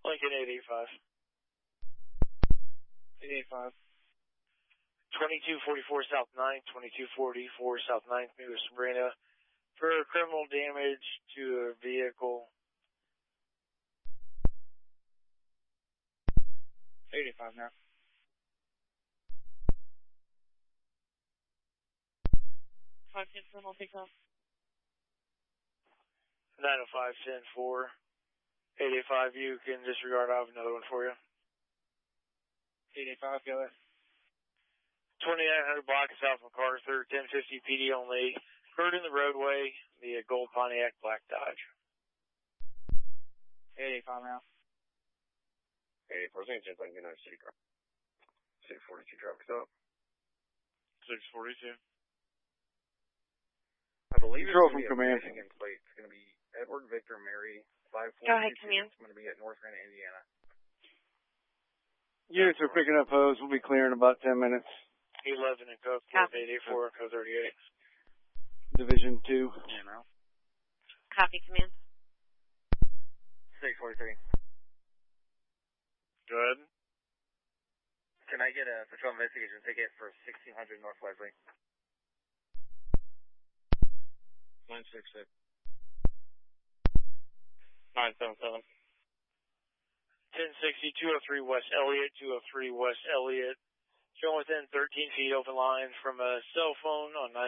Lincoln 885. 885. 2244 South 9, 2244 South 9th, New Sabrina, for criminal damage to a vehicle. 885 now. 510 I'll take off. 905 10-4. 885, you can disregard. I have another one for you. 885, got it. 2900 block South MacArthur, 1050 PD only. Heard in the roadway, the gold Pontiac Black Dodge. 885 now. 884, I think I can get another city car. 642 traffic stop. 642. I believe Control it's from command. Michigan plate. It's going to be Edward Victor Mary 5422. Go ahead, command. It's going to be at North Granite, Indiana. Units are picking up hose. We'll be clear in about 10 minutes. 11 and code 884 and code 38. Division 2. Yeah, now. Copy, command. 643. Go ahead. Can I get a patrol investigation ticket for 1600 North Leslie? 966. 977. 1060, 203 West Elliott, 203 West Elliott. Showing within 13 feet open line from a cell phone on 9.